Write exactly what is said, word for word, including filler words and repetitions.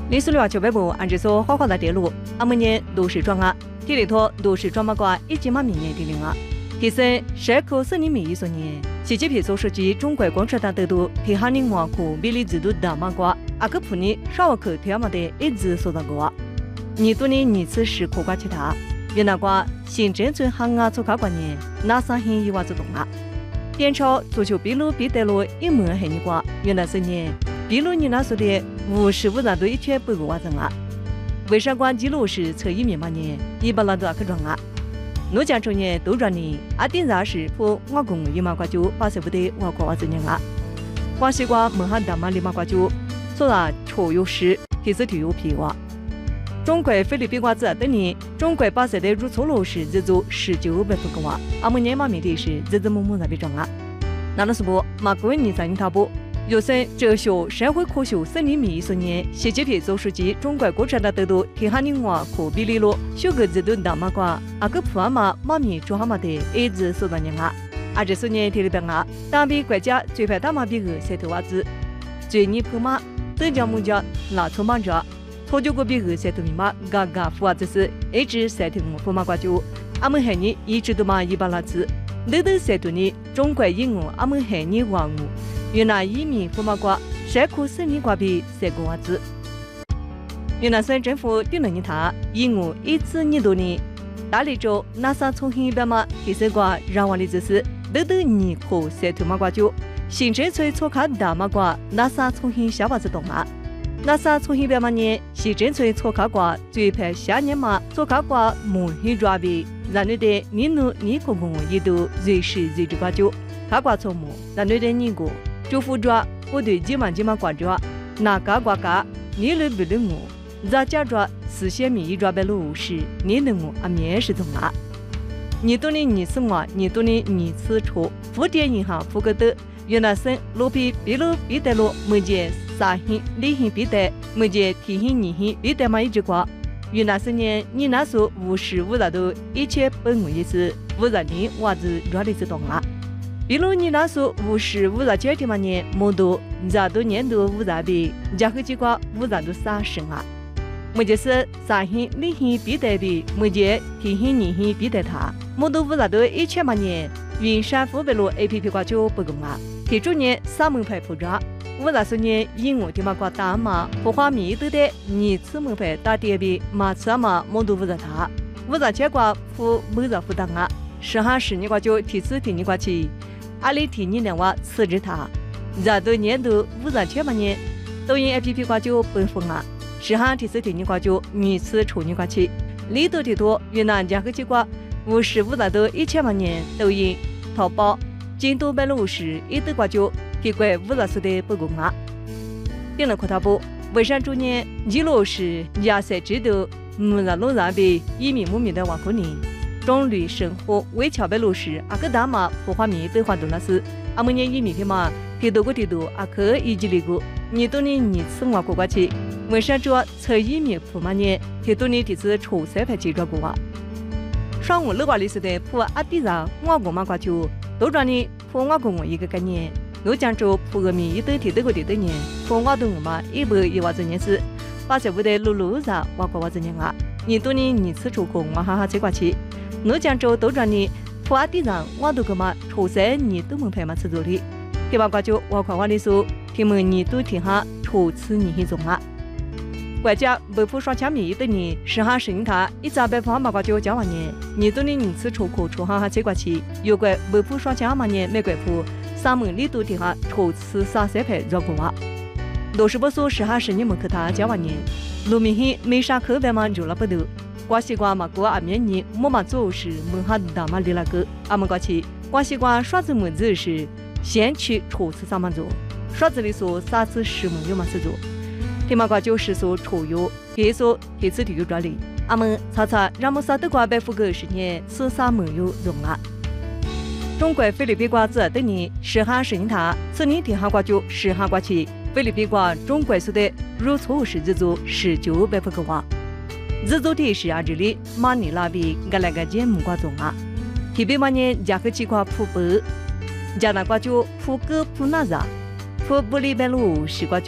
历史六九百部按这所好好的电路，阿么年都市庄啊，体里头都市庄嘛瓜一斤嘛明年的零啊。提升社科生理民意说年，习近平总书记中国共产党得度提哈宁瓦库比例制度大嘛瓜，阿个普尼少瓦克提嘛的一直说到过。年度的二次时刻瓜其他，越南瓜行政村行啊做卡过年，那三天一娃子动啊。点超足球比路比得路一门黑你瓜，越南十年。比如你那说的五十五人都一千百个娃子啊，为啥关记录是测一米嘛呢？一百人都要去装啊。我讲中年都装呢，阿点啥是和我公一马瓜就八十不得我瓜娃子呢啊。关西瓜门下大马里马瓜就，虽然错有事，其实就有屁话。中国菲律宾瓜子等年，中国八十的入错路是只做十九百多个娃，阿么年嘛米的是只只摸摸在被装啊。那那是不马国你在你他不？有生哲学、社会科学、生理民意说年，习近平总书记中国共产党得度提哈宁娃可比例了，修个制度大嘛瓜，阿个普阿嘛妈咪做哈嘛的一直说到年啊，阿这说年提里边啊，当比国家最派大马比个晒头娃子，最你普马浙江木家拉错马着，错就个比个晒头米嘛，嘎嘎富娃子是一直晒头木普马瓜就，阿们海你一直都嘛一把拉子，都都晒头呢，中国英语阿们海你王语。越南移民富马瓜，社科生理瓜比三个娃子。越南省政府对了你他，义务一次年度呢，大理州那啥重庆一边嘛，提升瓜让我的知识，都都你可三头马瓜就，行政村错卡大马瓜，那啥重庆小娃子懂啊？那啥重庆边嘛呢？行政村错卡瓜最怕下年嘛，错卡瓜母黑抓比，让你的你努你公公一度瑞士瑞士瓜就，卡瓜错母，让你的你个。就副抓，我对几万几万挂抓，那嘎挂嘎，你来不能我，咱家抓四千米一抓白路是，你能我啊面是怎么？你多的你是我，你多的你是错，福建银行福格德，越南省罗皮比路比得路，目前三星里星比得，目前天星二星比得嘛一直挂，越南十年你那时五十五人都一千百五一次，五十年娃子抓的是懂啊。比如你那时五十五十九天嘛年，摩多咱都年度五十比，家后几个五十都三十啊。目前是三星、二星比得比，目前天星、二星比得他，摩多五十都一千嘛年，云山湖北路 A P P 挂就不够啊。提出年三门牌铺抓，五十四年英文的嘛挂大嘛，普华米都得二次门牌打点比，马次嘛摩多五十他，五十七挂铺每日负担啊，十哈十年挂就提次提你挂起。阿里提你两娃辞职他，咱都年度五十七万年，抖音 A P P 挂就奔风啊，时下提示提你挂就女次处女挂起，里头提多越南家和几挂五十五十都一千万年，抖音、淘宝、京东百六十一都挂就提过五十岁的不公啊。点了可他不，为啥主年记录是亚塞制度，木日路上比一米五米的瓦库尼。中旅生活为桥北路时，阿个大马普华米对话多那是，阿么年一米的嘛，提多个提多，阿克一级里个，你多年你次我过过去，为啥主要测一米普嘛年，提多年提次初三排几抓过啊？上午六瓦里时的普阿地上我过嘛过去，都让你普我过我一个概念，我讲着普个米一对提多个提多年，普我对我嘛一百一娃子年是，八十五的路路上我过娃子年啊，你多年你次出过我哈哈这过去。我讲着都让你普阿地上，我都个嘛初三你都门派嘛吃做的，第八个就我看我的书，他们你都听下初次你很重啊。国家北普双枪米一对你，十哈十他一早北普嘛个就讲完年，你都你你次出课出哈哈这过去，有关北普双枪嘛年美国普三门里都听下初次三三派绕过啊。六十不说十哈十你们去他讲完年，路明显没啥口白嘛就了不得。关西瓜嘛，过阿面年莫嘛做是门下大嘛里那个，阿们过去关西瓜刷子门子是先去初次上嘛做，刷子里说三次十门有嘛是做，天嘛瓜就是说初有，别说第次就有抓哩，阿们查查让么啥都瓜百户个十年四三门有用啊。中国菲律宾瓜子等年十哈十年他，此年天哈瓜就十哈瓜起，菲律宾瓜中国说的入错是制作十九百户个瓜。自主体是啊，这里马尼拉比格来个节目瓜中啊，特别嘛呢，加个几块铺白，加那瓜就铺个铺那啥，铺不里边路是瓜就。